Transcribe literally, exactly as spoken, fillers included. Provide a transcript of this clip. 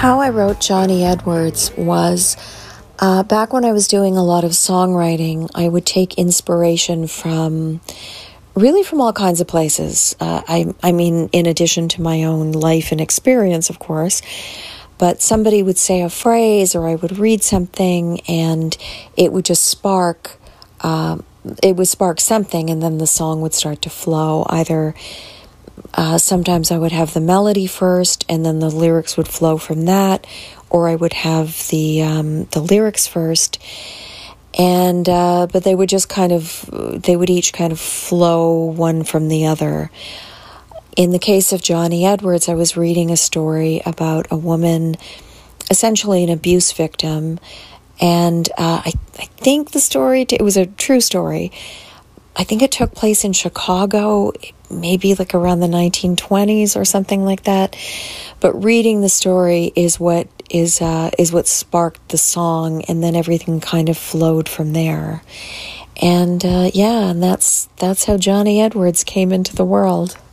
How I wrote Johnny Edwards was uh, back when I was doing a lot of songwriting, I would take inspiration from really from all kinds of places. Uh, I, I mean, in addition to my own life and experience, of course, but somebody would say a phrase or I would read something and it would just spark, uh, it would spark something, and then the song would start to flow. Either Uh, sometimes I would have the melody first, and then the lyrics would flow from that, or I would have the um, the lyrics first, and uh, but they would just kind of they would each kind of flow one from the other. In the case of Johnny Edwards, I was reading a story about a woman, essentially an abuse victim, and uh, I I think the story it was a true story. I think it took place in Chicago, maybe like around the nineteen twenties or something like that. But reading the story is what is uh, is what sparked the song, and then everything kind of flowed from there. And uh, yeah, and that's that's how Johnny Edwards came into the world.